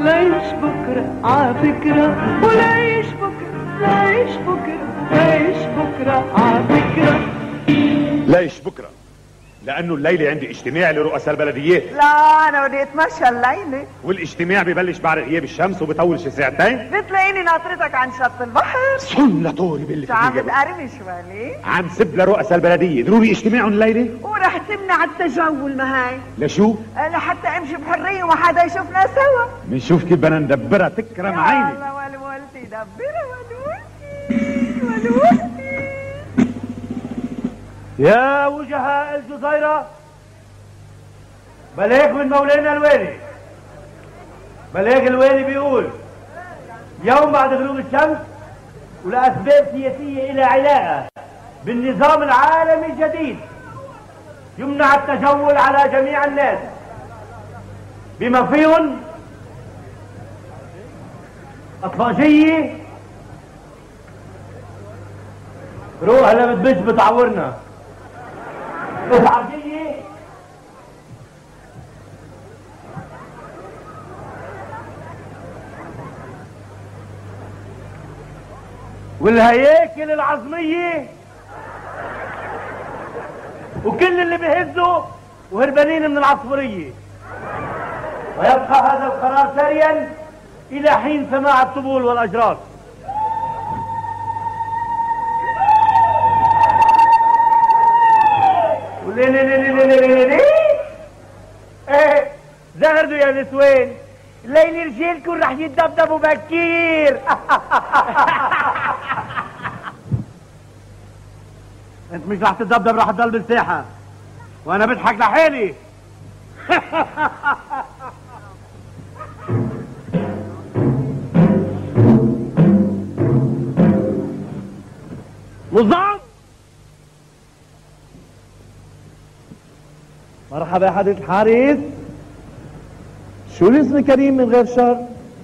ليش بكرة عفكرة، وليش بكرة، ليش بكرة، ليش بكرة عفكرة. ليش بكرة؟ لأنه الليلة عندي اجتماع لرؤساء البلديات. لا أنا بدي أتمشى الليلة. والاجتماع ببلش بعد غياب الشمس وبطول شي ساعتين. بتلاقيني ناطرتك عن شط البحر. صن لطوري باللي شو عم بتقرمش ولي؟ عم سب لرؤساء البلدية، ضروري اجتماعهم الليلة؟ ورح تمنع التجول ما هي؟ لشو؟ لحتى امشي بحرية وما حدا يشوفنا سوا. بنشوف كيف بدنا ندبرها تكرم عيني. يا الله ولولتي دبرها ولولتي ولولتي. يا وجهاء الجزيرة، بليغ من مولانا الوالي. بليغ الوالي بيقول يوم بعد غروب الشمس ولأسباب سياسية إلى علاقة بالنظام العالمي الجديد يمنع التجول على جميع الناس بما فيهم أطفاشية. روح هلا بتبش بتعورنا. إزعاجية والهياكل العظمية وكل اللي بيهزوا وهربانين من العصفورية. ويبقى هذا القرار ساريا إلى حين سماع الطبول والأجراس. ليه ليه ليه ليه ليه ليه ليه ايه زهردوا يا نسوان، الليل رجالكم رح يتدبدبوا بكير. انت مش رح تتدبدب، رح تضل بالساحة وانا بضحك لحالي. نظام مرحبا يا حضرة الحارس. شو الاسم كريم من غير شر؟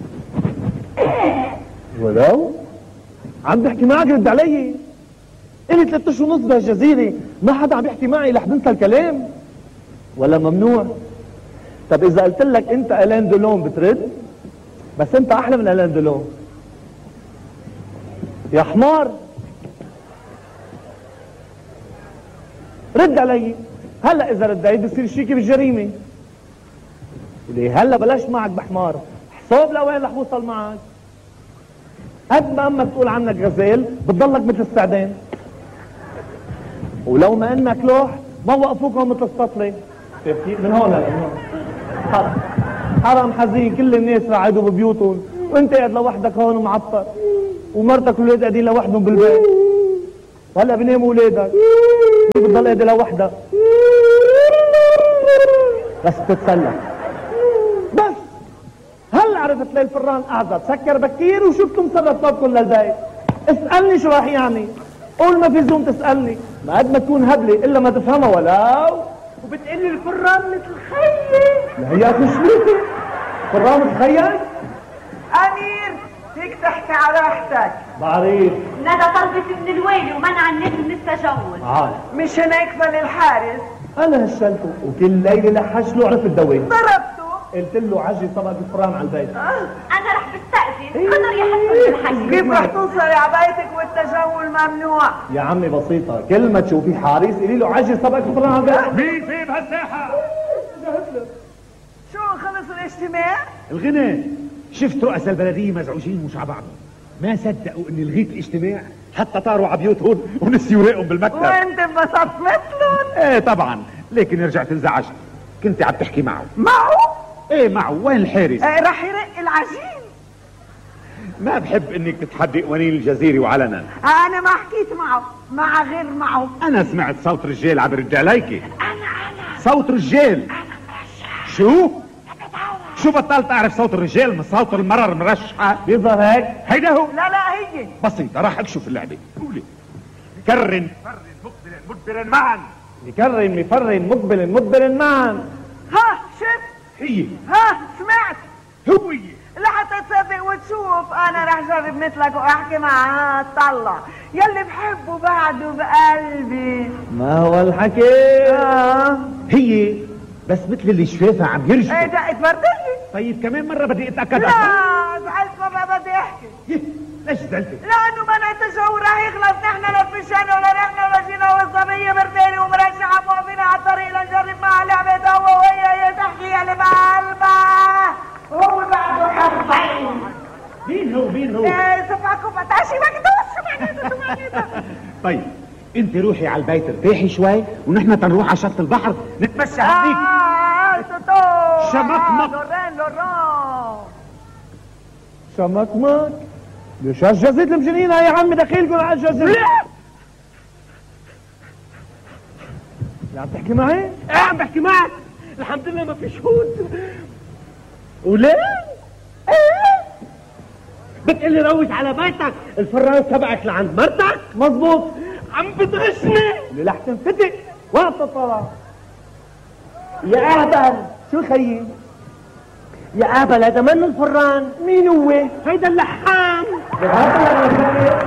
ولو عم بحكي معك رد علي. إلي 3 اشهر ونص بهالجزيرة ما حدا عم يحكي معي رح بنسى الكلام ولا ممنوع؟ طب إذا قلت لك أنت ألان دولون بترد؟ بس أنت أحلى من ألان دولون يا حمار. رد علي. هلا اذا رديت بصير شيكي بالجريمه. ليه هلا بلاش معك بحمار، حساب لوين رح وصل معك. قد ما امك تقول عنك غزال بتضلك مثل السعدان، ولو ما انك لوح ما وقفوكم مثل السطله. من هون هلا حرام حزين، كل الناس قاعدوا ببيوتهم وانت قاعد لوحدك هون ومعطر، ومرتك واولاد قاعدين لوحدهم بالبيت. هلا بناموا اولادك بتضل قاعده لوحدك بس تتسلى. بس هلا عرفت ليه الفران اعزب سكر بكير وشفتم سبب طبكم للبيت. اسالني شو راح يعني، قول ما في زوم تسالني، ما قد ما تكون هبله الا ما تفهمها ولو. وبتقلي الفران مثل خيي. لا هي تشبيكي فران مثل خيك. امير فيك تحكي على راحتك. بعرف ندى طلبت من الوالي ومنع الناس من التجول. مش هناك بل الحارس انا هشلته وكل ليله لحش له عرف الدواء. ضربته قلت له عجي طبق الفران على البيت. انا رح بستأذن خطر يحسن بالحكي. كيف رح توصلي على بيتك والتجول ممنوع؟ يا عمي بسيطه، كل ما تشوفي حارس قولي له عجي طبق الفران على البيت. مين في بهالساحة؟ شو خلص الاجتماع؟ الغنى. شفت رؤساء البلدية مزعوجين مش على بعضهم، ما صدقوا اني لغيت الاجتماع حتى طاروا على بيوتهم ونسيوا راقهم بالمكتب. وانت انبسطت مثلهم؟ ايه طبعا، لكن رجعت انزعجت. كنت عم تحكي معه. معه؟ ايه معه. وين الحارس؟ رح يرق العجين. ما بحب انك تتحدي قوانين الجزيرة وعلنا. انا ما حكيت معه، مع غير معه. انا سمعت صوت رجال عم يرد عليكي. انا صوت رجال. شو بطلت اعرف صوت الرجال من صوت المرة المرشحة؟ بيظهر هيك. هيدا هو. لا هي بسيطة، راح اكشف اللعبة. قولي. كرن مقبلا مدبرا معا. يكرن مفرن مقبل مدبر معا. ها شفت؟ هي. ها سمعت؟ هوية. لحتى تصدق وتشوف انا رح جرب مثلك واحكي معها طلع يلي بحبه بعده بقلبي. ما هو الحكي؟ هي بس مثل اللي شفافها عم يرجع. ايه دقت بردلي. طيب كمان مرة بدي اتأكد. لا زعلت ما بدي احكي. ليش زعلتي؟ لانه منع التشاور راح يخلص، نحن لا فشلنا ولا رحنا ولا جينا، والصبية بردانة ومرشحة موقفين على الطريق لنجرب معها لعبة هو وهي، هي تحكي اللي بقلبها. هو بعده حرفين. مين هو؟ مين هو؟ صفعكم فتاشي مكدوس. شو معناته؟ شو معناته؟ طيب انت روحي على البيت ارتاحي شوي ونحن تنروح على شط البحر نتمشى هديك. توتو شمكمك. لوران شمكمك؟ ليش هالجزية المجنينة يا عمي دخيلكم على الجزيرة؟ لا عم تحكي معي؟ ايه عم بحكي معك. الحمد لله ما في شهود. وليه؟ ايه بتقلي روج على بيتك، الفران تبعك لعند مرتك؟ مظبوط. عم بتغشني. اللي رح تنفتك وين تطلع؟ يا اهبل شو خيي؟ يا ابل هذا منه الفران. مين هو؟ هيدا اللحام. بالعافية يا